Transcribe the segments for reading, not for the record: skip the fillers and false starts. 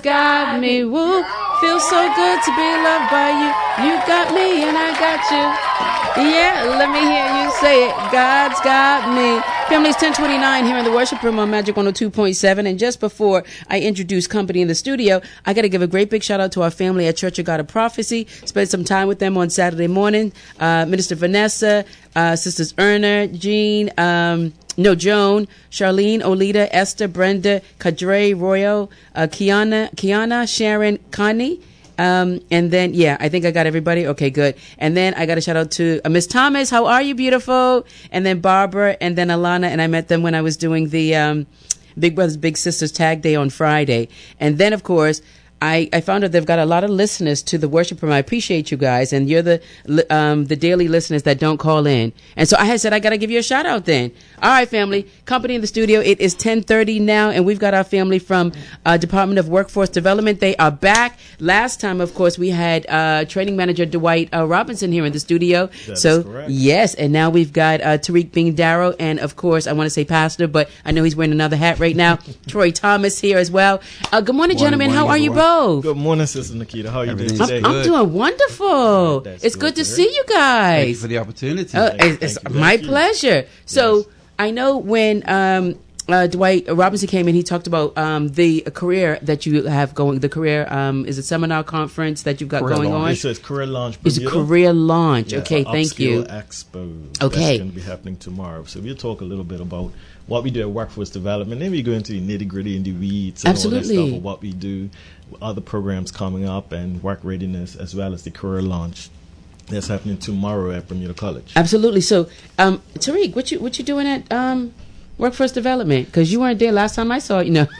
got me. Woo. Feels so good to be loved by you. You got me and I got you. Yeah, let me hear you say it. God's got me. Family, it's 10:29 here in the worship room on Magic 102.7. And just before I introduce company in the studio, I got to give a great big shout out to our family at Church of God of Prophecy. Spent some time with them on Saturday morning. Minister Vanessa, Sisters Erna, Jean, Joan, Charlene, Olita, Esther, Brenda, Kadre, Royal, Kiana, Sharon, Connie. And then, I think I got everybody. Okay, good. And then I got a shout out to Miss Thomas. How are you, beautiful? And then Barbara, and then Alana. And I met them when I was doing the Big Brothers Big Sisters Tag Day on Friday. And then, of course, I found out they've got a lot of listeners to the worship room. I appreciate you guys, and you're the daily listeners that don't call in. And so I had said I got to give you a shout out then. All right, family, company in the studio. It is 10:30 now, and we've got our family from Department of Workforce Development. They are back. Last time, of course, we had training manager Dwight Robinson here in the studio. That is correct. Yes, and now we've got Tariq Bing Darrow, and of course, I want to say pastor, but I know he's wearing another hat right now. Troy Thomas here as well. Good morning, gentlemen. How are you both? Good morning, Sister Nikita. How are you doing today? I'm doing wonderful. It's good to see you guys. Thank you for the opportunity. It's my pleasure. So I know when Dwight Robinson came in, he talked about the career that you have going. The career is a seminar conference that you've got going on. It says Career Launch. It's a career launch. Okay, thank you. Expo. Okay, that's going to be happening tomorrow. So we'll talk a little bit about what we do at Workforce Development. Then we go into the nitty gritty and the weeds and absolutely all that stuff of what we do, other programs coming up, and work readiness, as well as the career launch that's happening tomorrow at Bermuda College. Absolutely. So, Tariq, what you doing at Workforce Development? Because you weren't there last time I saw you. And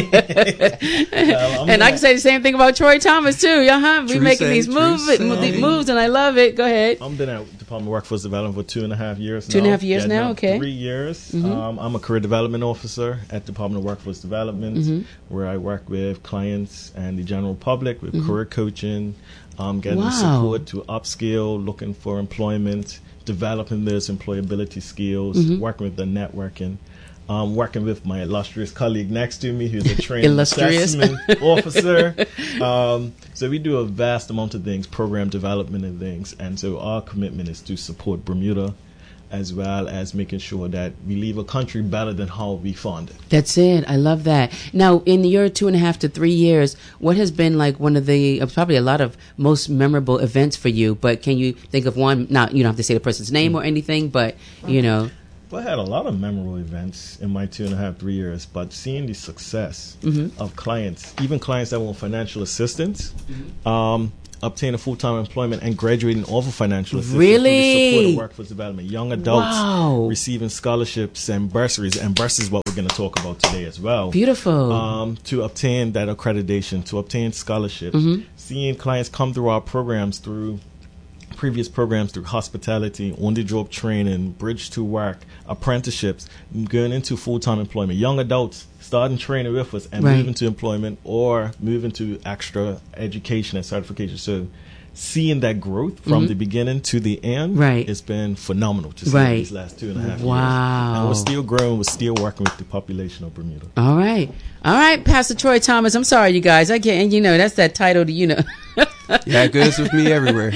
I can say the same thing about Troy Thomas too. We're making these moves, and I love it. Go ahead. I've been at Department of Workforce Development for 2.5 years now. 2.5 years now. Okay. 3 years. Mm-hmm. I'm a career development officer at Department of Workforce Development, where I work with clients and the general public with career coaching, getting support to upskill, looking for employment, developing those employability skills, working with the networking, working with my illustrious colleague next to me, who's a training assessment officer. So we do a vast amount of things, program development and things. And so our commitment is to support Bermuda, as well as making sure that we leave a country better than how we found it. That's it. I love that. Now, in your 2.5 to 3 years, what has been like one of the, probably a lot of most memorable events for you, but can you think of one? Not, you don't have to say the person's name or anything, but, Well, I had a lot of memorable events in my 2.5, 3 years, but seeing the success of clients, even clients that want financial assistance, obtain a full-time employment and graduating off of financial assistance really? Through the support of Workforce Development. Young adults receiving scholarships and bursaries is what we're going to talk about today as well. Beautiful. To obtain that accreditation, to obtain scholarships, seeing clients come through our programs, through previous programs, through hospitality, on-the-job training, bridge to work, apprenticeships, going into full-time employment. Young adults starting training with us and moving to employment or moving to extra education and certification. So seeing that growth from the beginning to the end, it's been phenomenal to see these last 2.5 years. And we're still growing. We're still working with the population of Bermuda. All right, Pastor Troy Thomas. I'm sorry, you guys. I can't. That's that title. Yeah, it goes with me everywhere.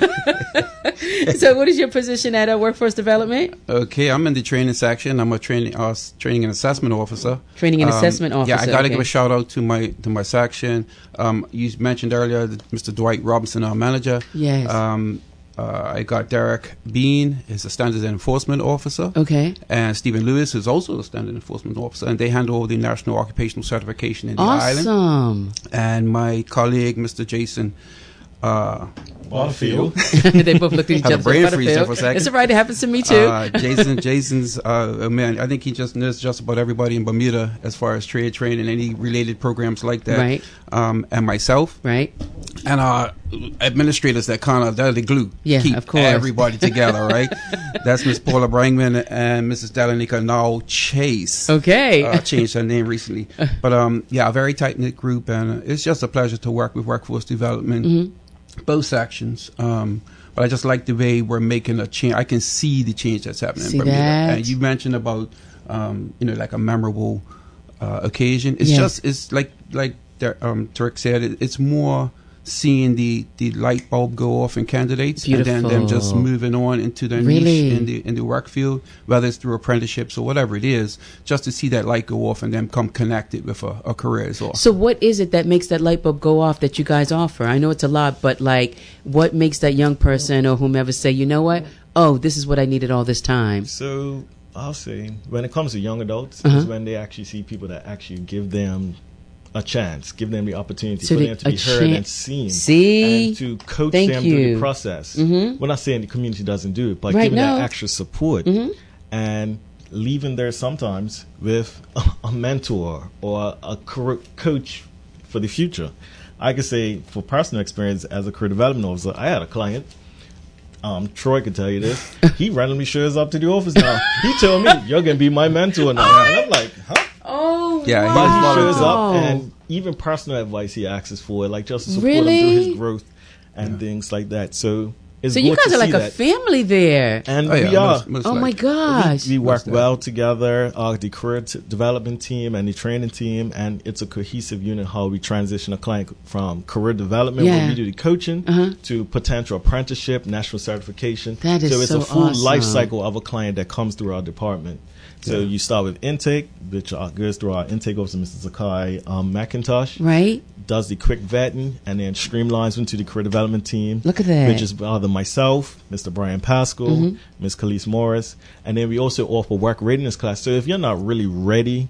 So, what is your position at Workforce Development? Okay, I'm in the training section. I'm a training and assessment officer. Training and assessment officer. Yeah, I got to give a shout out to my section. You mentioned earlier Mr. Dwight Robinson, our manager. Yes. I got Derek Bean, is a standards and enforcement officer. Okay. And Stephen Lewis is also a standard enforcement officer, and they handle all the national occupational certification in the island. Awesome. And my colleague, Mr. Jason Butterfield. They both looked at each other. Brain freeze there for a second. It's all right. It happens to me too. Jason's man. I think he just knows just about everybody in Bermuda as far as trade training, any related programs like that. Right. And myself. Right. And our administrators they're the glue. Yeah, keep of course. Everybody together, right? That's Miss Paula Brangman and Mrs. Delanika now Chase. Okay. Changed her name recently. But a very tight knit group, and it's just a pleasure to work with Workforce Development. Both sections. But I just like the way we're making a change. I can see the change that's happening in Bermuda. And you mentioned about like a memorable occasion. It's just like Tariq said, it's more seeing the light bulb go off in candidates. Beautiful. And then them just moving on into their Really? niche in the work field, whether it's through apprenticeships or whatever it is, just to see that light go off and then come connected with a career as well. So what is it that makes that light bulb go off that you guys offer? I know it's a lot, but like, what makes that young person or whomever say, you know what? Oh, this is what I needed all this time. So I'll say when it comes to young adults, is when they actually see people that actually give them a chance, give them the opportunity So for they- them to be a heard chan- and seen, See? and to coach Thank them through you. the process. Mhm. We're not saying the community doesn't do it, but Right, giving no. that extra support and leaving there sometimes with a mentor or a coach for the future. I could say, for personal experience as a career development officer, I had a client. Troy could tell you this. He randomly shows up to the office now. He told me, "You're gonna be my mentor now," and I'm like, "Huh?" Oh, Yeah, wow. But he shows Wow. up, and even personal advice he asks for, like just to support Really? him through his growth and things like that. So it's So you good guys to are like see a that. family there. And Oh, yeah, we are. most Oh my likely. gosh. We work Most well together, the career development team and the training team, and it's a cohesive unit how we transition a client from career development, Yeah. where we do the coaching, to potential apprenticeship, national certification. That is so it's so a full life awesome. cycle of a client that comes through our department. So you start with intake, which goes through our intake officer, Mr. Zakai McIntosh. Right? Does the quick vetting and then streamlines into the career development team. Look at that. Which is either myself, Mr. Brian Pascal, Ms. Khalees Morris, and then we also offer work readiness class. So if you're not really ready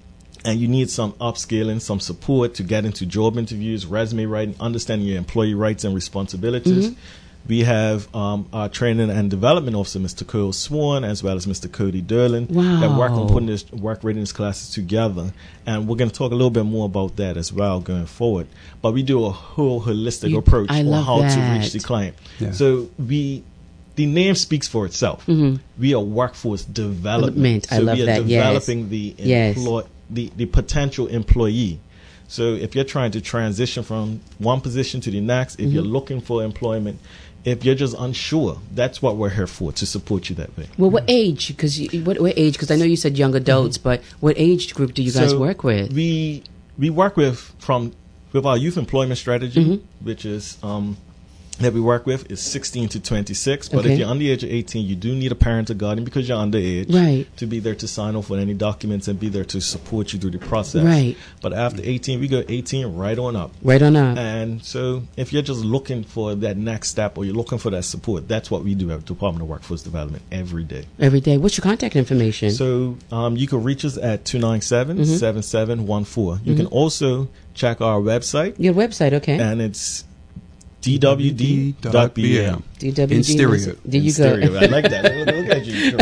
and you need some upskilling, some support to get into job interviews, resume writing, understanding your employee rights and responsibilities, we have our training and development officer, Mr. Cole Swan, as well as Mr. Cody Derlin, that work on Wow. putting this work readiness classes together. And we're going to talk a little bit more about that as well going forward. But we do a whole holistic approach I on love how to that. reach the client. Yeah. So the name speaks for itself. We are workforce development. I So love we are that, yes. developing the Yes. the potential employee. So if you're trying to transition from one position to the next, if you're looking for employment, if you're just unsure, that's what we're here for, to support you that way. Well, what age? Because what age? Because I know you said young adults, but what age group do you guys So work with? We work with our youth employment strategy, which is that we work with is 16 to 26. But Okay. if you're under the age of 18, you do need a parent or guardian because you're underage, Right. to be there to sign off on any documents and be there to support you through the process. Right. But after 18, we go 18 right on up. Right on up. And so if you're just looking for that next step or you're looking for that support, that's what we do at the Department of Workforce Development every day. Every day. What's your contact information? So you can reach us at 297-7714. You can also check our website, Your website, okay. and it's dwd.bm. DWD. In stereo. There you In stereo. go. I like that. Look at you.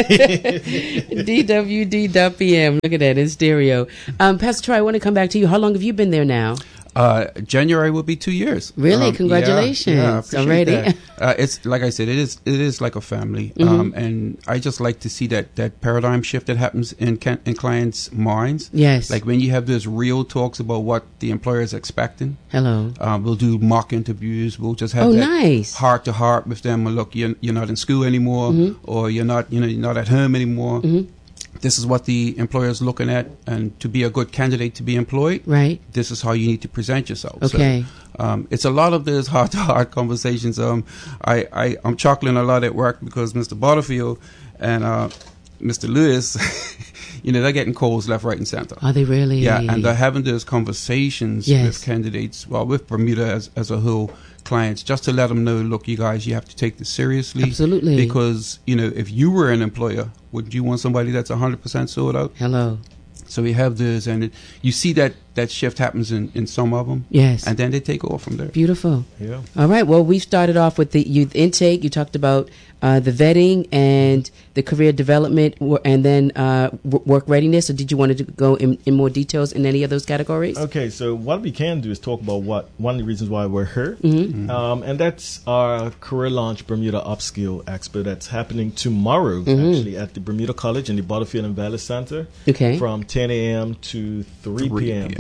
DWD.PM. Look at that, in stereo. Pastor Troy, I want to come back to you. How long have you been there now? January will be 2 years. Really? Congratulations. Yeah, I appreciate Already. that. It's like I said, it is like a family, and I just like to see that paradigm shift that happens in clients' minds. Yes. Like when you have those real talks about what the employer is expecting. Hello. We'll do mock interviews. We'll just have Oh, that nice. heart to heart with them. Well, look, you're not in school anymore, or you're not at home anymore. This is what the employer is looking at, and to be a good candidate to be employed, Right. this is how you need to present yourself. Okay. So, it's a lot of those heart-to-heart conversations. I'm chuckling a lot at work because Mr. Butterfield and Mr. Lewis, they're getting calls left, right, and center. Are they really? Yeah, and they're having those conversations Yes. with candidates, with Bermuda as a whole, clients, just to let them know, look, you guys, you have to take this seriously. Absolutely. Because, if you were an employer, would you want somebody that's 100% sold out? Hello. So we have this, and you see that shift happens in some of them. Yes. And then they take off from there. Beautiful. Yeah. All right. Well, we started off with the youth intake. You talked about the vetting and the career development, and then work readiness. Or did you want to go in more details in any of those categories? Okay, so what we can do is talk about one of the reasons why we're here. Mm-hmm. And that's our Career Launch Bermuda Upskill Expo that's happening tomorrow, actually, at the Bermuda College in the Butterfield and Valley Center. Okay. From 10 a.m. to 3 p.m.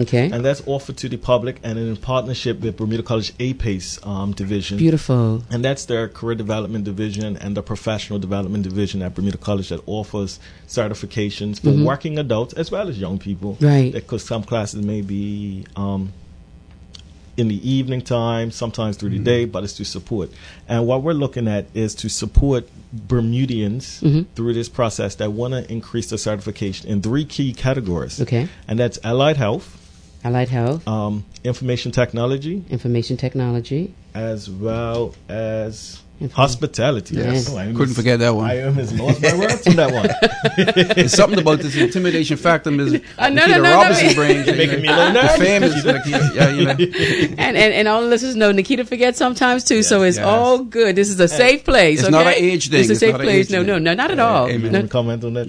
Okay. And that's offered to the public and in partnership with Bermuda College APACE division. Beautiful. And that's their career development division and the professional development division at Bermuda College that offers certifications for working adults as well as young people. Right. Because some classes may be in the evening time, sometimes through the day, but it's to support. And what we're looking at is to support Bermudians through this process that want to increase their certification in 3 key categories. Okay. And that's allied health, information technology, as well as hospitality. Yes. Couldn't forget that one. I almost lost my words on that one. It's something about this intimidation factor, Ms. Nikita Robinson brings. Making me a little nervous. The famous Nikita. Yeah, you know. And all the listeners know Nikita forgets sometimes too, so it's all good. This is a safe place. It's not an age thing. It's a safe place. No, not at all. Amen. No. Comment on that.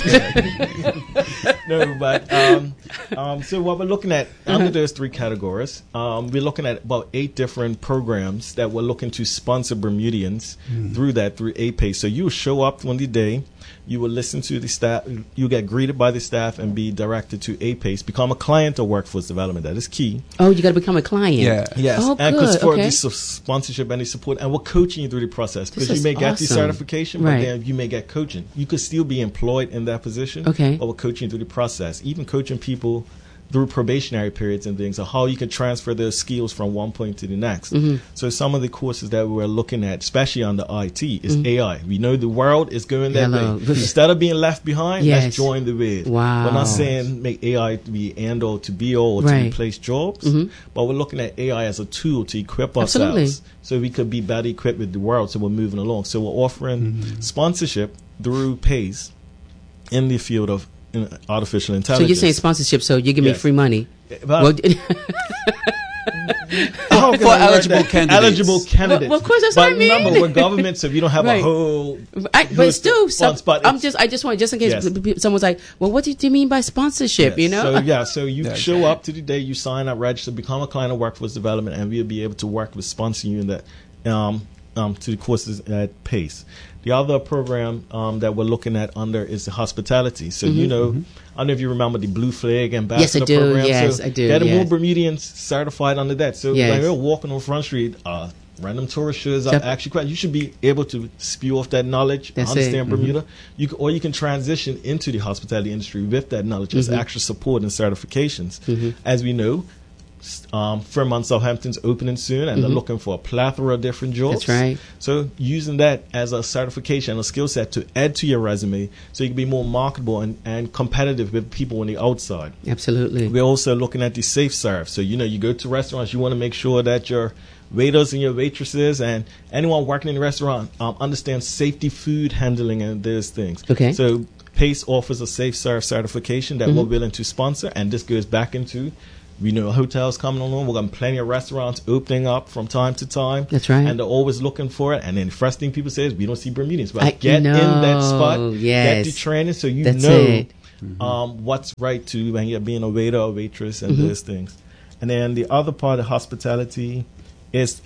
No, but so what we're looking at under those 3 categories, we're looking at about 8 different programs that we're looking to sponsor Bermudians through APACE. So you will show up one day, you will listen to the staff, you get greeted by the staff and be directed to APACE, become a client of Workforce Development. That is key. Oh, you got to become a client. Yeah. Yes. Oh, and because for okay. the sponsorship and the support, and we're coaching you through the process, because you may get the certification, but then you may get coaching. You could still be employed in that position, but we're coaching you through the process, even coaching people through probationary periods and things, or how you can transfer those skills from one point to the next. So some of the courses that we're looking at, especially on the IT, is AI. We know the world is going that way. Instead of being left behind, let's join the wave. Wow. We're not saying make AI to be end all to be all to replace jobs, but we're looking at AI as a tool to equip ourselves so we could be better equipped with the world, so we're moving along. So we're offering sponsorship through PACE in the field of artificial intelligence. So you're saying sponsorship, so you give me free money. For eligible candidates. Well, of course, that's what I mean. But remember, we're government, so we don't have a whole. But still, I just want, just in case someone's like, well, what do you mean by sponsorship? You know? So you show up to the day, you sign up, register, become a client of Workforce Development, and we'll be able to work with sponsoring you in that to the courses at PACE. The other program that we're looking at under is the hospitality. So, I don't know if you remember the Blue Flag Ambassador program. Yes, so I do. Getting more Bermudians certified under that. So when you're walking on Front Street, random tourist shows up, actually quite, you should be able to spew off that knowledge, understand Bermuda. Or you can transition into the hospitality industry with that knowledge as extra support and certifications. As we know, Fairmont Southampton's opening soon, and they're looking for a plethora of different jobs. That's right. So using that as a certification, a skill set to add to your resume, so you can be more marketable and competitive with people on the outside. Absolutely. We're also looking at the safe serve. So you go to restaurants, you want to make sure that your waiters and your waitresses and anyone working in the restaurant understands safety, food handling, and those things. Okay. So PACE offers a safe serve certification that we're willing to sponsor, and this goes back into. We know hotels coming along. We've got plenty of restaurants opening up from time to time. That's right. And they're always looking for it. And then the first thing people say is, we don't see Bermudians. But get in that spot, get the training so you know what's right to when you're being a waiter or waitress and those things. And then the other part of hospitality is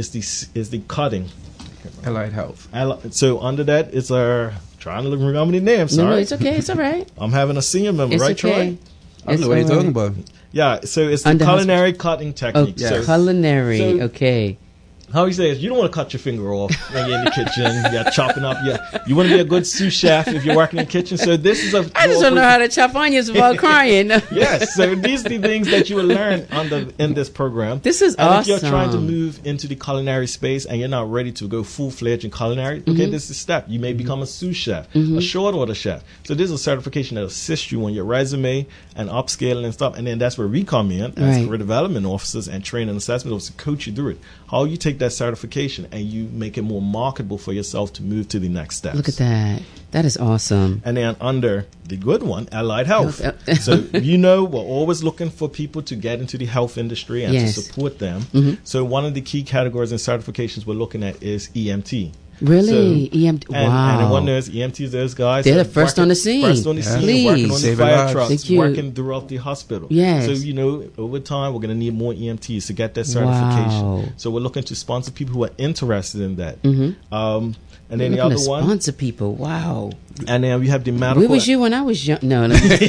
the cutting. Allied health. So under that, it's our trying to remember the name. Sorry. No, it's okay. It's all right. I'm having a senior member, right, Troy? I don't know what you're talking about. Yeah, so it's the culinary cutting technique. Oh, so, culinary, okay. How you say it? You don't want to cut your finger off when you're in the kitchen. You're chopping up. You want to be a good sous chef if you're working in the kitchen. So this is I just don't know how to chop onions without crying. Yes, so these are the things that you will learn in this program. This is awesome. If you're trying to move into the culinary space and you're not ready to go full-fledged in culinary, okay, this is a step. You may become a sous chef, a short order chef. So this is a certification that assists you on your resume and upscaling and stuff. And then that's where we come in as career development officers and training and assessment officers to coach you through it. How you take that certification and you make it more marketable for yourself to move to the next steps. Look at that. That is awesome. And then under the good one, allied health. So we're always looking for people to get into the health industry and to support them. So one of the key categories and certifications we're looking at is EMT. Really? EMT? Wow. And when there's EMTs, those guys. They're the first on the scene. First on the scene, working on the fire trucks, working throughout the hospital. Yes. So, over time, we're going to need more EMTs to get that certification. Wow. So we're looking to sponsor people who are interested in that. Mm-hmm. And then the other one. Sponsor people. Wow. And then we have the medical. Where was you when I was young? No.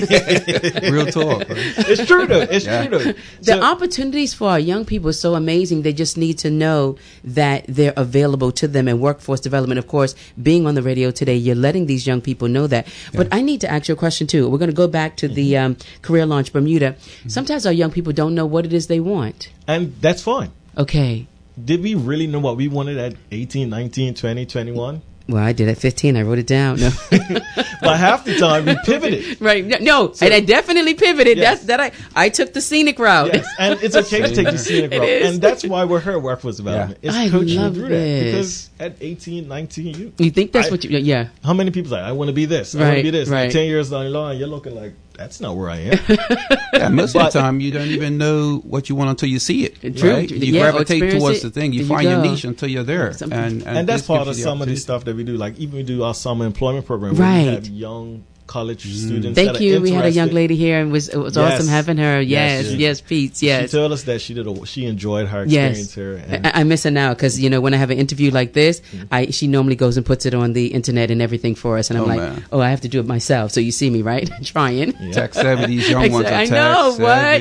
Real talk. Right? It's true though. It's true though. The opportunities for our young people are so amazing. They just need to know that they're available to them. And workforce development, of course, being on the radio today, you're letting these young people know that. Yeah. But I need to ask you a question too. We're going to go back to the Career Launch Bermuda. Sometimes our young people don't know what it is they want. And that's fine. Okay. Did we really know what we wanted at 18, 19, 20, 21? Well, I did at 15. I wrote it down. No. But half the time we pivoted. Right. No, so, and I definitely pivoted. Yes. I took the scenic route. Yes, and it's okay to take the scenic route. And that's why we're here at Workforce Development. Yeah. It's coaching you through that. Because at 18, 19, you think that's what you, yeah. How many people say, I want to be this, I want to be this. Right. And 10 years down the line, you're looking like, that's not where I am. Yeah, most of the time, you don't even know what you want until you see it. True. Right? You gravitate towards the thing. You find your niche until you're there. And that's part of some of the stuff that we do. Like, even we do our summer employment program where we have young college students. Thank you. We had a young lady here, and it was awesome having her. Yes, Pete. Yes, she told us that she enjoyed her experience here. And I miss her now because when I have an interview like this, she normally goes and puts it on the internet and everything for us, and I'm I have to do it myself. So you see me right trying. Tech savvy, these young ones are I know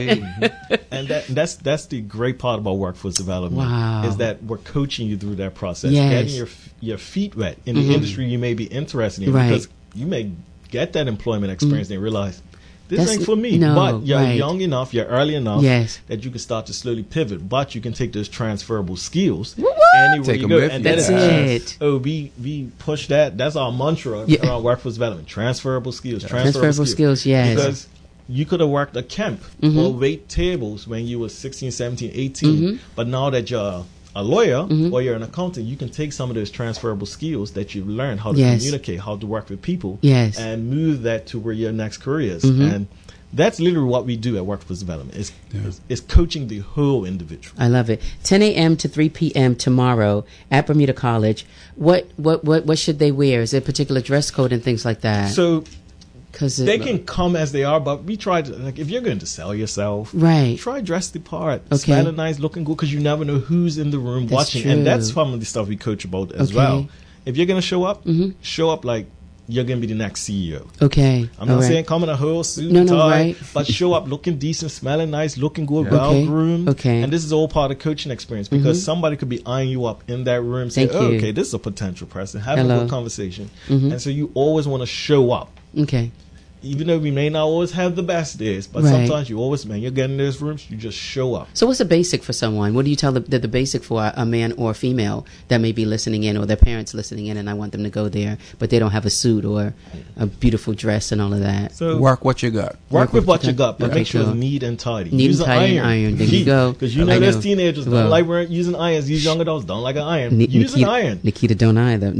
what. And that's the great part about workforce development. Wow. Is that we're coaching you through that process, getting your feet wet in the industry you may be interested in, because you may get that employment experience and realize this ain't for me. But you're young enough, you're early enough that you can start to slowly pivot. But you can take those transferable skills anywhere you go. And that's it. We push that. That's our mantra around workforce development. Transferable skills. Transferable skills, yes. Because you could have worked a camp or wait tables when you were 16, 17, 18. But now that you're a lawyer or you're an accountant, you can take some of those transferable skills that you've learned, how to communicate, how to work with people, and move that to where your next career is. And that's literally what we do at Workforce Development. It's coaching the whole individual. I love it. 10 a.m. to 3 p.m. tomorrow at Bermuda College. What should they wear? Is there a particular dress code and things like that? So they can come as they are, but we try to, like, if you're going to sell yourself, try dress the part, smelling nice, looking good, because you never know who's in the room watching. True. And that's some of the stuff we coach about as well. If you're going to show up like you're going to be the next CEO. I'm not saying come in a whole suit and tie, but show up looking decent, smelling nice, looking good, well-groomed. And this is all part of coaching experience, because somebody could be eyeing you up in that room, saying, okay, this is a potential person, having a good conversation. And so you always want to show up. Even though we may not always have the best days, but sometimes you always, you're getting in those rooms, you just show up. So what's the basic for someone? What do you tell the basic for a man or a female that may be listening in, or their parents listening in, and I want them to go there, but they don't have a suit or a beautiful dress and all of that? So work what you got. Work with what you got, but make sure it's neat and tidy. Neat and tidy and iron. There you go. Because there's teenagers don't like using irons. These young adults don't like an iron. Use an iron. Nikita don't either.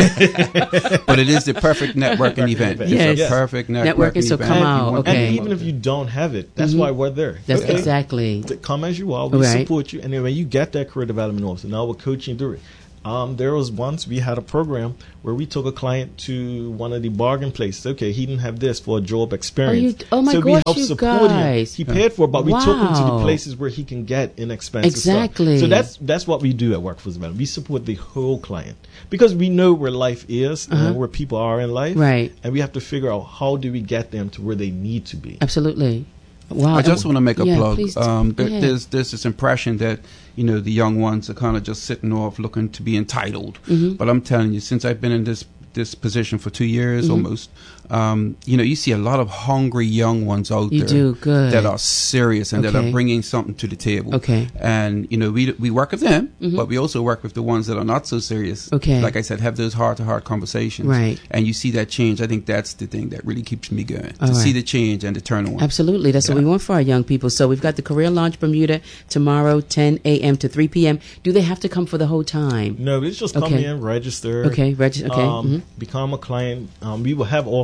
But it is the perfect networking event. Yes. It's a perfect networking so event. Come out. And even if you don't have it, that's why we're there. That's exactly. Come as you are. We support you. And then when you get that career development officer, now we're coaching through it. There was once we had a program where we took a client to one of the bargain places. Okay, he didn't have this for a job experience. Oh my so gosh, we helped you support guys. him. He paid for it, but we took him to the places where he can get inexpensive stuff. So that's what we do at Workforce Development. We support the whole client, because we know where life is and where people are in life. And we have to figure out how do we get them to where they need to be. Absolutely. Wow. I just want to make a plug. There's this impression that the young ones are kind of just sitting off looking to be entitled. But I'm telling you, since I've been in this position for 2 years almost, you see a lot of hungry young ones out there that are serious and that are bringing something to the table. And we work with them, but we also work with the ones that are not so serious. Like I said, have those heart-to-heart conversations. And you see that change. I think that's the thing that really keeps me going, to see the change and the turn on. Absolutely. That's what we want for our young people. So we've got the Career Launch Bermuda tomorrow, 10 a.m. to 3 p.m. Do they have to come for the whole time? No, it's just come in, register. Register. Become a client. We will have offices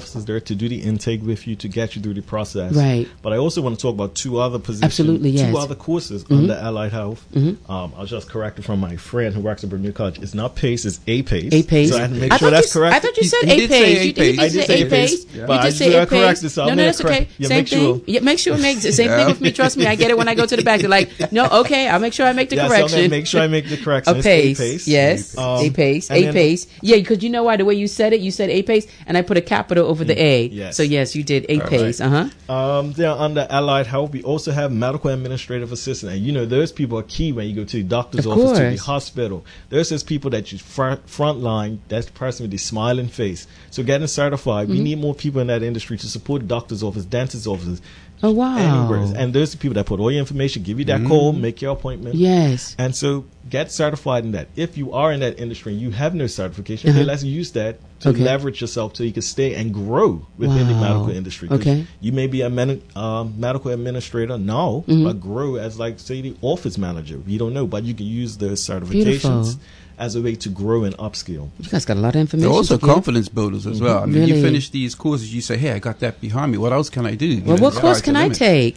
officers there to do the intake with you to get you through the process. Right. But I also want to talk about two other positions. Absolutely, yes. Two other courses under Allied Health. I was just corrected from my friend who works at Bermuda College. It's not PACE, it's APACE. APACE. So I had to make sure that's correct. I thought you said You did say APACE. You did APACE. I did say APACE. APACE, You but I did say just corrected, APACE. so No, I'm no, gonna that's okay. correct- yeah, Same make sure. thing. Yeah, make sure it makes the same thing with me. Trust me, I get it when I go to the back. They're like, no, okay, I'll make sure I make the So I'm gonna correction. make sure I make the correction. It's APACE. APACE. Yes. APACE. and then- APACE. Yeah, because you know why? The way you said it, you said APACE, and I put a capital over the A. Yes. So yes, you did APACE. Then under Allied Health, we also have medical administrative assistant. And you know, those people are key when you go to the doctor's Of office, to the course. hospital. There's those people that you front line. That's the person with the smiling face. So getting certified, we need more people in that industry to support the doctor's office, dentist's offices. Oh wow. Anywhere. And those are the people that put all your information, give you that call, make your appointment. Yes. And so get certified in that. If you are in that industry and you have no certification, okay, let's use that to leverage yourself so you can stay and grow within the medical industry. 'Cause Okay. you may be a medical administrator now, but grow as, like, say, the office manager. You don't know, but you can use those certifications Beautiful. as a way to grow and upskill. You guys got a lot of information. They're also to give. confidence builders as well. I mean, Really? you finish these courses, you say, hey, I got that behind me. What else can I do? You Well, know, what the course sky's can the I limit. take?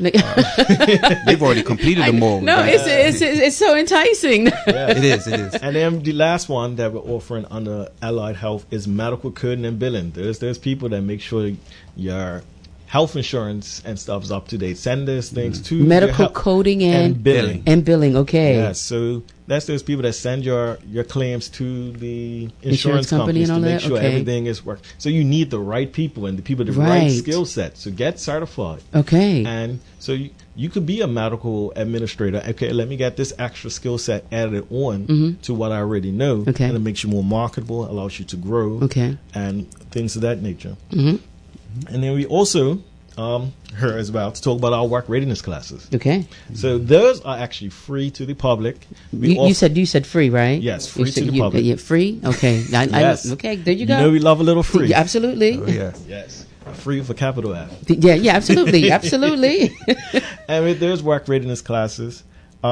They've already completed them all. No, it's so enticing. It is. And then the last one that we're offering under Allied Health is medical coding and billing. There's people that make sure your health insurance and stuff is up to date. Send those things to your Medical health- coding and billing. billing. Okay. Yes, so that's those people that send your claims to the Insurance insurance company companies and to all make that? sure Okay. everything is working. So you need the right people and the people with the Right. right skill set. So get certified. Okay. And so you could be a medical administrator. Okay, let me get this extra skill set added on to what I already know. Okay. And it makes you more marketable, allows you to grow. Okay. And things of that nature. And then we also heard as well to talk about our work readiness classes. Okay. So those are actually free to the public. We You said free, right? Yes, You free said to the public. Yeah, free. Okay. Yes. Okay. There you You go. know we love a little free. Yeah, absolutely. Oh, yeah. Yes. Free with a capital F. Yeah, absolutely, absolutely. And with those work readiness classes,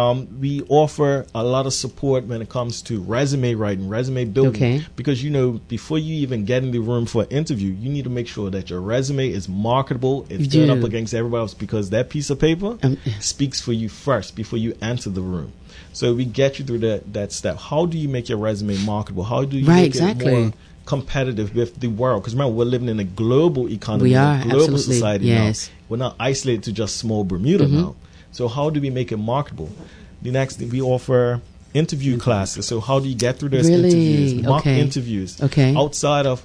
we offer a lot of support when it comes to resume writing, resume building. Okay. Because, you know, before you even get in the room for an interview, you need to make sure that your resume is marketable. It's You good do. up against everybody else, because that piece of paper speaks for you first before you enter the room. So we get you through that step. How do you make your resume marketable? How do you Right, make exactly. it more competitive with the world? Because remember, we're living in a global economy, We are, a global absolutely, society yes. now. We're not isolated to just small Bermuda now. So how do we make it marketable? The next thing, we offer interview classes. So how do you get through those Really? interviews, mock Okay. interviews? Okay. Outside of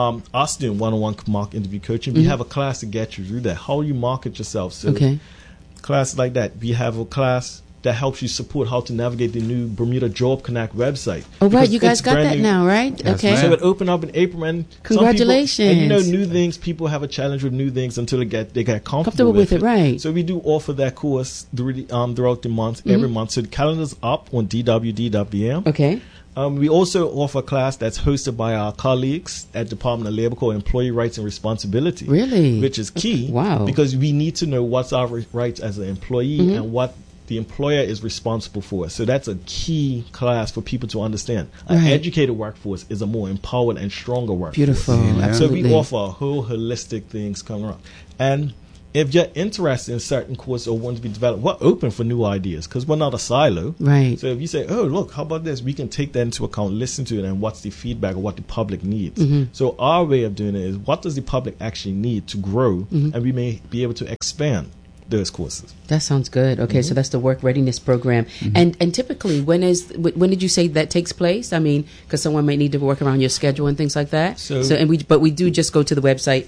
us doing one-on-one mock interview coaching, we have a class to get you through that. How do you market yourself? So Okay. classes like that. We have a class that helps you support how to navigate the new Bermuda Job Connect website. Oh, right. Because You guys it's got brand that new. now, right? Yes, Okay. ma'am. So it opened up in April, and Congratulations. Some people, and you know, new things. People have a challenge with new things until they get comfortable with it, right. So we do offer that course throughout the month, every month. So the calendar's up on dwd.bm. Okay. We also offer a class that's hosted by our colleagues at Department of Labor called Employee Rights and Responsibility. Really? Which is key. Wow. Because we need to know what's our rights as an employee and what the employer is responsible for. So that's a key class for people to understand. An Right. educated workforce is a more empowered and stronger workforce. Beautiful. Yeah. Absolutely. So we offer a whole holistic things coming around. And if you're interested in certain courses or want to be developed, we're open for new ideas because we're not a silo. Right. So if you say, oh, look, how about this? We can take that into account, listen to it, and what's the feedback or what the public needs. So our way of doing it is, what does the public actually need to grow? And we may be able to expand those courses. That sounds good. Okay, so that's the work readiness program. And typically, when did you say that takes place? I mean, because someone might need to work around your schedule and things like that. But we do just go to the website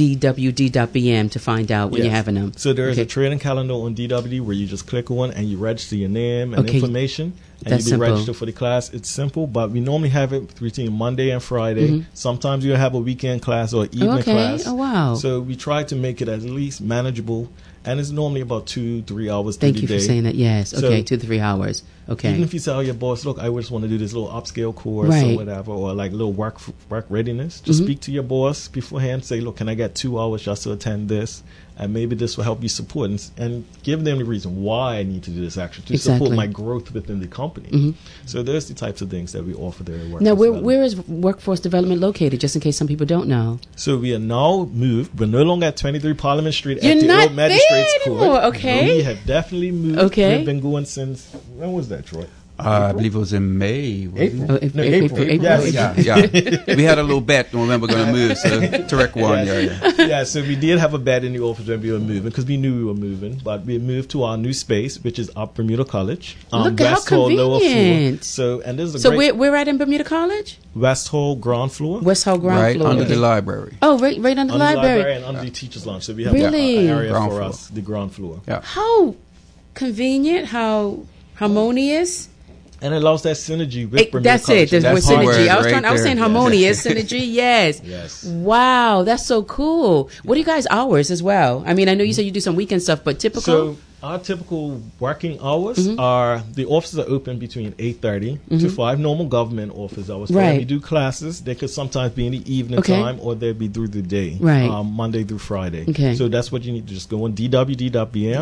dwd.bm to find out when you're having them. So there is Okay. a training calendar on DWD where you just click on and you register your name and Okay. information, and That's you be simple. registered for the class. It's simple, but we normally have it between Monday and Friday. Sometimes you have a weekend class or evening Okay. class. Oh, wow. So we try to make it at least manageable, and it's normally about 2-3 hours through Thank the you day. for saying that. Yes. So- Okay, 2 to 3 hours. Okay. Even if you tell your boss, look, I just want to do this little upscale course Right. or whatever, or like little work readiness, just speak to your boss beforehand. Say, look, can I get 2 hours just to attend this? and maybe this will help you support and give them the reason why I need to do this action to Exactly. support my growth within the company. So there's the types of things that we offer there at Workforce Now, Development. where is Workforce Development located, just in case some people don't know? So we are now moved. We're no longer at 23 Parliament Street You're at the not old Magistrates there Court. anymore, okay. No, we have definitely moved. Okay. We've been going since, when was that, Troy? I believe it was in May. wasn't it? April. April. Yes. Yeah. We had a little bet when we were going to move, so Tarek won. Yeah, so we did have a bet in the office when we were moving because we knew we were moving, but we moved to our new space, which is up Bermuda College. Look at how West Hall, lower floor. convenient. So, and this is a So great we're at in Bermuda College? West Hall ground floor. West Hall ground Right floor. under the library. Oh, right under the Under library. and under the teacher's lounge. So we have Really? an area Ground for floor. us, the ground floor. Yeah. How convenient, how harmonious. And it allows that synergy with Bermuda That's College. it. There's And more that's hard synergy. work I was right saying there. harmonious synergy. Yes. Yes. Wow, that's so cool. What are you guys' hours as well? I mean, I know you said you do some weekend stuff, but typical. So our typical working hours are, the offices are open between 8:30 to 5, normal government office hours. But Right. when we do classes, they could sometimes be in the evening Okay. time or they'd be through the day, Right. Monday through Friday. Okay. So that's what you need to just go on dwd.bm.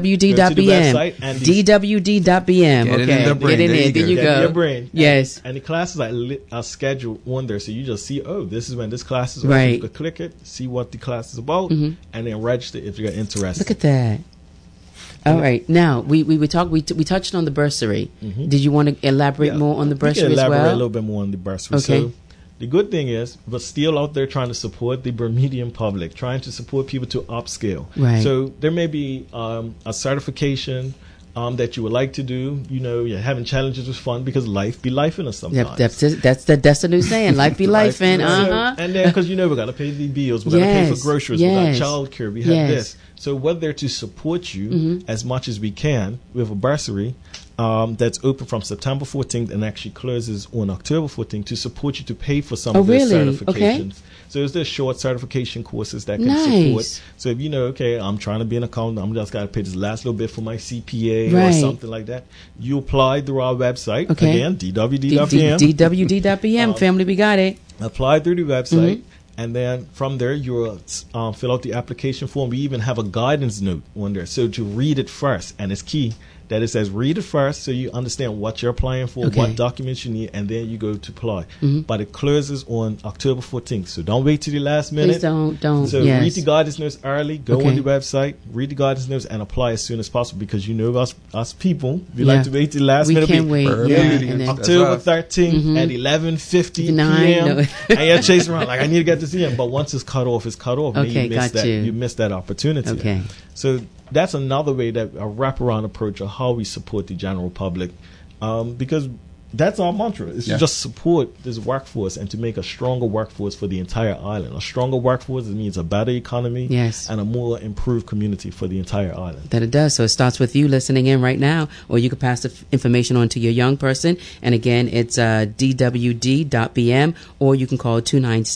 DWD.BM. website and the- DWD.BM. Get it in Okay. your brain. Get in There there. you There go. you Get in go. your brain. Yes. And the classes are scheduled on there. So you just see, oh, this is when this class is over. Right. You could click it, see what the class is about, and then register if you're interested. Look at that. All right. Now we touched on the bursary. Did you want to elaborate more on the We bursary can as elaborate well? a little bit more on the bursary. Okay. So the good thing is we're still out there trying to support the Bermudian public, trying to support people to upskill. Right. So there may be a certification that you would like to do. You know, you're having challenges with fun because life be life in us sometimes. That's the new saying. Life be life in. And then, because we got to pay the bills, we got to pay for Yes, groceries, yes. we got childcare, we have Yes. this. So we're there to support you as much as we can with a bursary that's open from September 14th and actually closes on October 14th to support you to pay for some Oh, of those really? certifications. Okay. So it's just short certification courses that can Nice. support. So if you know, okay, I'm trying to be an accountant, I'm just got to pay this last little bit for my CPA or Right. something like that. You apply through our website. Okay. Again, dwd.pm. DWD.BM. Family, we got it. Apply through the website, and then from there you will fill out the application form. We even have a guidance note on there, so to read it first, and it's key that it says read it first so you understand what you're applying for, Okay. what documents you need, and then you go to apply. But it closes on October 14th, so don't wait till the last minute. Please don't. So Yes. read the guidance notes early. Go Okay. on the website, read the guidance notes, and apply as soon as possible because you know us people, we Yeah. like to wait till the last We minute. can't wait. Perfect. Yeah. Really? And then, October us. 13th at 11:50 Nine, p.m. no. And you're chasing around like I need to get to see him, but once it's cut off, it's cut off. And Okay, you miss got you. You miss that opportunity. Okay. So that's another way, that a wraparound approach of how we support the general public, because that's our mantra. It's to just support this workforce and to make a stronger workforce for the entire island. A stronger workforce means a better economy, Yes. and a more improved community for the entire island. That it does. So it starts with you listening in right now, or you can pass the information on to your young person. And again, it's dwd.bm, or you can call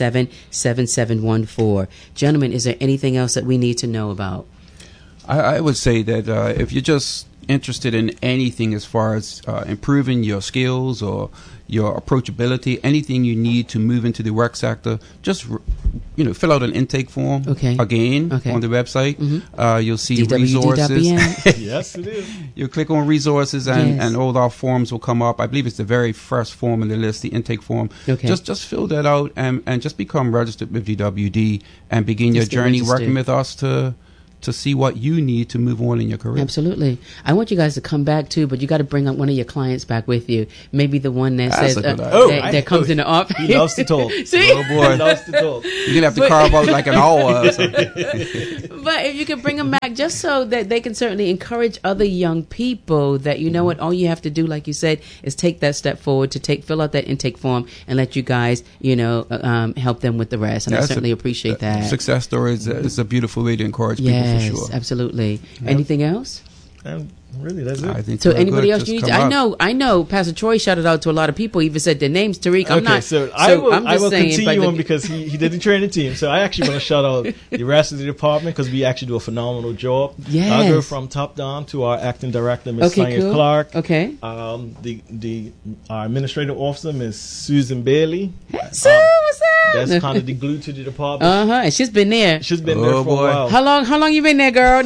297-7714. Gentlemen, is there anything else that we need to know about? I would say that if you're just interested in anything as far as improving your skills or your approachability, anything you need to move into the work sector, just fill out an intake form. Okay. Again, Okay. on the website. You'll see dwd.bm. resources. Yes, it is. You click on resources and, Yes. and all our forms will come up. I believe it's the very first form in the list, the intake form. Okay. Just fill that out and just become registered with DWD and begin your Just get journey registered. working with us to see what you need to move on in your career. Absolutely. I want you guys to come back too, but you got to bring up one of your clients back with you. Maybe the one that That's says a good idea. that comes in the office. He loves to talk. See? Oh boy. He loves to talk. You're going to have to carve out like an hour or something. But if you can bring them back just so that they can certainly encourage other young people that, you know what, all you have to do, like you said, is take that step forward to fill out that intake form and let you guys, help them with the rest. And I That's certainly appreciate that. Success story is a beautiful way to encourage people Yes, for sure. absolutely. Anything else? And really, that's it. I think So we're anybody good. else Just you need come to, up. I know Pastor Troy shouted out to a lot of people, even said their names. Tariq, I'm Okay, not. so I will saying, continue but on because he did the training team. So I actually want to shout out the rest of the department because we actually do a phenomenal job. Yes. I'll go from top down to our acting director, Ms. Okay, Sonia cool. Clark. Okay. Our administrative officer, Ms. Susan Bailey. So what's That's kind of the glue to the department. And she's been there. She's been there for a while. How long you been there, girl?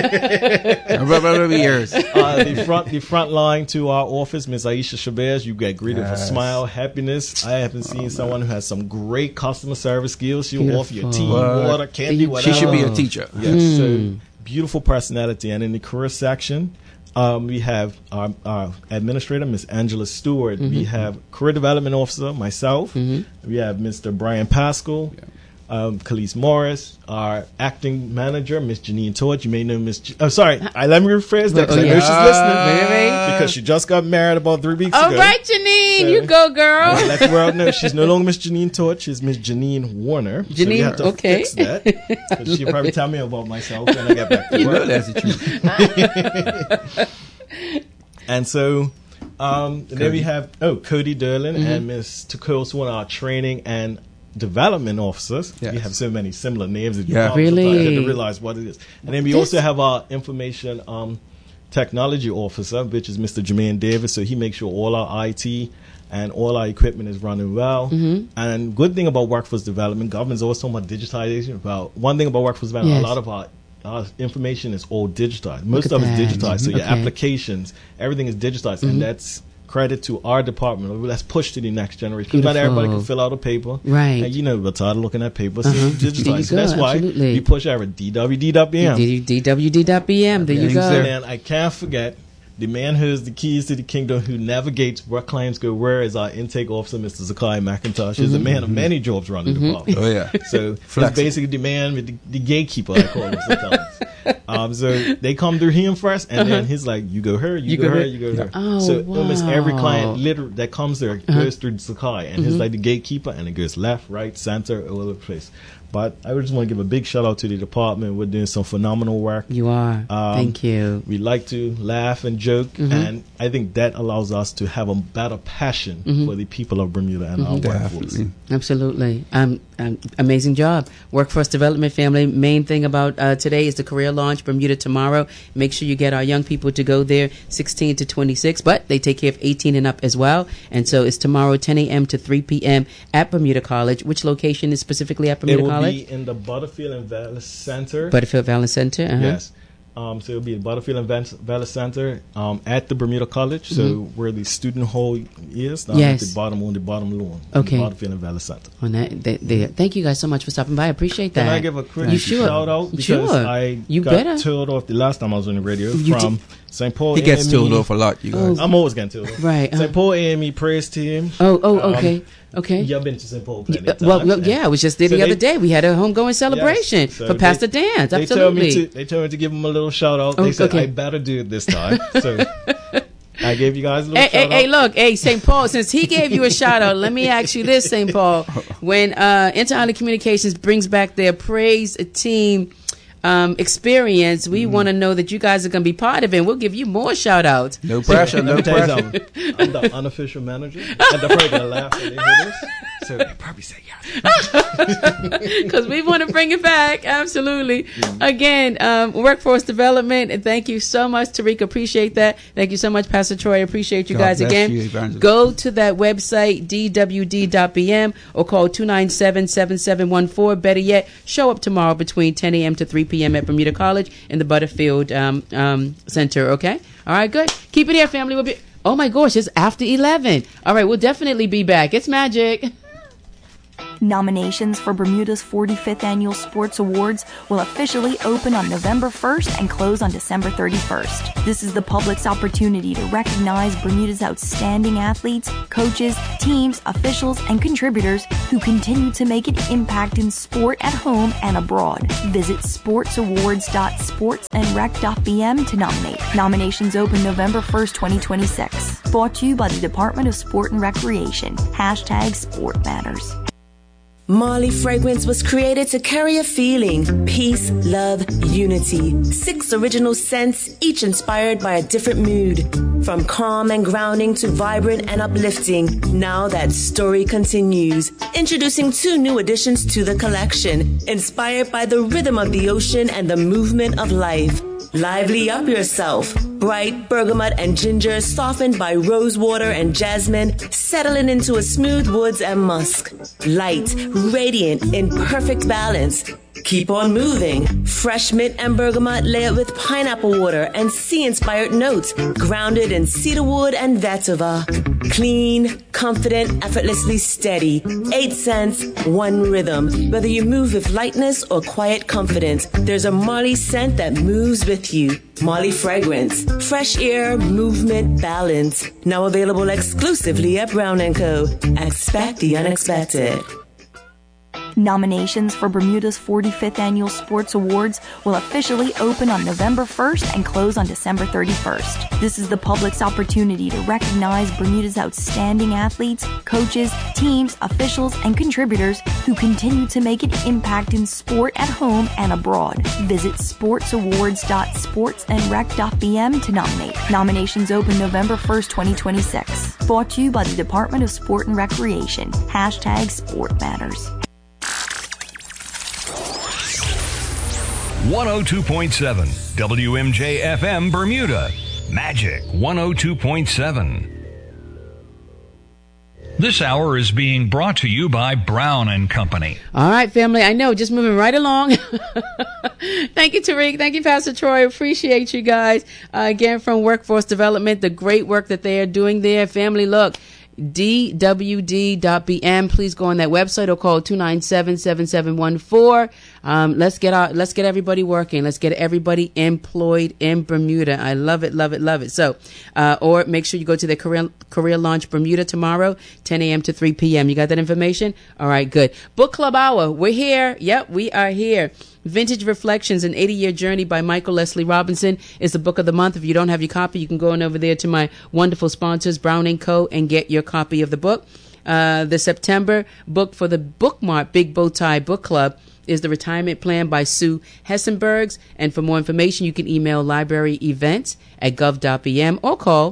Years. The front line to our office, Miss Aisha Shabazz, you get greeted with smile, happiness. I haven't seen someone who has some great customer service skills. She'll offer you tea, water, candy, whatever. She should be a teacher. Yes, so beautiful personality. And in the career section, we have our administrator, Miss Angela Stewart. We have career development officer, myself. We have Mr. Brian Pascal. Khalees Morris, our acting manager, Miss Janine Torch. You may know Miss. Let me rephrase that because I know she's listening because she just got married about 3 weeks ago. All right, Janine, so, you go, girl. Let the world know she's no longer Miss Janine Torch. She's Miss Janine Warner. Janine, so we have to fix that because she'll probably tell me about myself when I get back to work. That's the truth. And so. Then we have Cody Derlin and Miss Takole Swan, our training and development officers. Yes. We have so many similar names that you really have to realize what it is. And then we also have our information technology officer, which is Mr. Jermaine Davis. So he makes sure all our IT and all our equipment is running well. And good thing about workforce development, government's always talking about digitization. One thing about workforce development, a lot of our information is all digitized. Most of it is digitized. So your applications, everything is digitized. And that's credit to our department. Let's push to the next generation. Because not everybody can fill out a paper. Right. And we're tired of looking at paper. So digitized. So that's why we push our DWD.BM. DWD.BM. There you go. And I can't forget the man who has the keys to the kingdom, who navigates where claims go where, is our intake officer, Mr. Zakai McIntosh. He's a man of many jobs running the department. Oh, yeah. So he's basically the man with the gatekeeper, I call him sometimes. So they come through him first, and then he's like, you go here, you go here, you go here. Oh, so wow. almost every client literally that comes there goes through Zakai, and he's like the gatekeeper, and it goes left, right, center, all over the place. But I just want to give a big shout out to the department. We're doing some phenomenal work. You are. Thank you. We like to laugh and joke, and I think that allows us to have a better passion for the people of Bermuda and our workforce. Absolutely. Amazing job. Workforce development family. Main thing about today is the career launch, Bermuda Tomorrow. Make sure you get our young people to go there, 16 to 26, but they take care of 18 and up as well. And so it's tomorrow, 10 a.m. to 3 p.m. at Bermuda College. Which location is specifically at Bermuda College? Be in the Butterfield and Valley Center. Butterfield Valley Center, yes. So it'll be at Butterfield and Valley Center at the Bermuda College. So where the student hall is, down at the bottom on the bottom lawn. Okay. Butterfield and Valley Center. On that, thank you guys so much for stopping by. I appreciate that. Can I give a quick shout out? Because I got told off the last time I was on the radio from St. Paul. He gets told off a lot, you guys. I'm always getting told off. Right. St. Paul AME praise team. Okay. Okay. You've been to St. Paul plenty of times. Well, yeah, I was just there the other day. We had a homegoing celebration for Pastor Dance. Absolutely. They told me to give him a little shout out. They said, I better do it this time. So I gave you guys a little shout out. Hey, look, St. Paul, since he gave you a shout out, let me ask you this, St. Paul. When Inter-Island Communications brings back their praise team experience, we want to know that you guys are going to be part of it, and we'll give you more shout outs. No pressure, no pressure. I'm the unofficial manager, and they're probably going to laugh when they hear this. So they probably say yes. Because we want to bring it back. Absolutely. Again, workforce development. And thank you so much, Tariq. Appreciate that. Thank you so much, Pastor Troy. Appreciate you guys again. Go to that website, dwd.bm, or call 297-7714. Better yet, show up tomorrow between 10 a.m. to 3 p.m. at Bermuda College in the Butterfield Center. Okay? All right, good. Keep it here, family. We'll be. Oh my gosh, it's after 11. All right, we'll definitely be back. It's magic. Nominations for Bermuda's 45th Annual Sports Awards will officially open on November 1st and close on December 31st. This is the public's opportunity to recognize Bermuda's outstanding athletes, coaches, teams, officials, and contributors who continue to make an impact in sport at home and abroad. Visit sportsawards.sportsandrec.bm to nominate. Nominations open November 1st, 2026. Brought to you by the Department of Sport and Recreation. #SportMatters. Marley Fragrance was created to carry a feeling: peace, love, unity. 6 original scents, each inspired by a different mood. From calm and grounding to vibrant and uplifting. Now that story continues. Introducing 2 new additions to the collection, inspired by the rhythm of the ocean and the movement of life. Lively up yourself. Bright bergamot and ginger softened by rose water and jasmine, settling into a smooth woods and musk. Light, radiant, in perfect balance. Keep on moving. Fresh mint and bergamot layered with pineapple water and sea-inspired notes, grounded in cedarwood and vetiver. Clean, confident, effortlessly steady. 8 scents, 1 rhythm. Whether you move with lightness or quiet confidence, there's a Marley scent that moves with you. Marley Fragrance. Fresh air, movement, balance. Now available exclusively at Brown & Co. Expect the unexpected. Nominations for Bermuda's 45th Annual Sports Awards will officially open on November 1st and close on December 31st. This is the public's opportunity to recognize Bermuda's outstanding athletes, coaches, teams, officials, and contributors who continue to make an impact in sport at home and abroad. Visit sportsawards.sportsandrec.bm to nominate. Nominations open November 1st, 2026. Brought to you by the Department of Sport and Recreation. #Sport Matters. 102.7 WMJ-FM Bermuda. Magic 102.7. This hour is being brought to you by Brown & Company. All right, family. I know, just moving right along. Thank you, Tariq. Thank you, Pastor Troy. Appreciate you guys. Again, from Workforce Development, the great work that they are doing there. Family, look. DWD.BM. Please go on that website or call 297-7714. Let's get everybody working. Let's get everybody employed in Bermuda. I love it, love it, love it. So, or make sure you go to the career launch Bermuda tomorrow, 10 a.m. to 3 p.m. You got that information? All right, good. Book Club Hour. We're here. Yep, we are here. Vintage Reflections, an 80-year journey by Michael Leslie Robinson is the book of the month. If you don't have your copy, you can go on over there to my wonderful sponsors, Brown & Co., and get your copy of the book. The September book for the Bookmark Big Bow Tie Book Club is The Retirement Plan by Sue Hessenbergs. And for more information, you can email libraryevents@gov.bm or call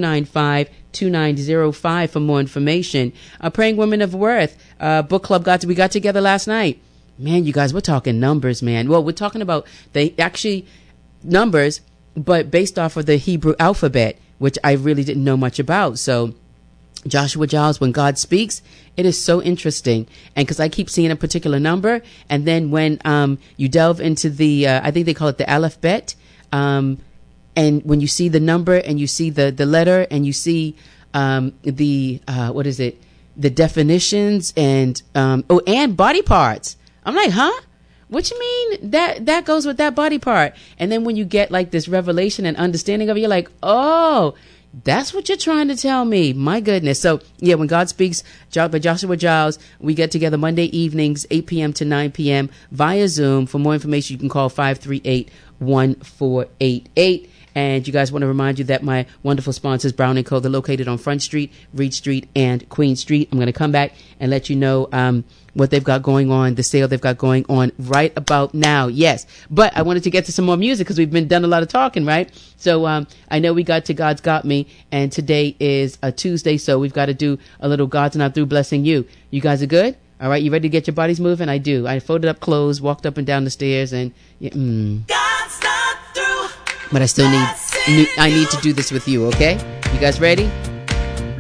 295-2905 for more information. Praying Women of Worth book club we got together last night. Man, you guys, we're talking numbers, man. Well, we're talking about numbers, but based off of the Hebrew alphabet, which I really didn't know much about. So Joshua Giles, when God speaks, it is so interesting. And because I keep seeing a particular number, and then when you delve into the, I think they call it the alphabet, and when you see the number and you see the letter and you see the definitions and body parts. I'm like, huh? What you mean that goes with that body part? And then when you get like this revelation and understanding of it, you're like, oh, that's what you're trying to tell me. My goodness. So yeah, when God speaks by Joshua Giles, we get together Monday evenings, 8 p.m. to 9 p.m. via Zoom. For more information, you can call 538-1488. And you guys want to remind you that my wonderful sponsors, Brown & Co., they're located on Front Street, Reed Street, and Queen Street. I'm going to come back and let you know what they've got going on, the sale they've got going on right about now. Yes. But I wanted to get to some more music because we've been done a lot of talking, right? So I know we got to God's Got Me, and today is a Tuesday, so we've got to do a little God's Not Through Blessing You. You guys are good? All right, you ready to get your bodies moving? I do. I folded up clothes, walked up and down the stairs, and God's not through. but I still need to do this with you, okay? You guys ready?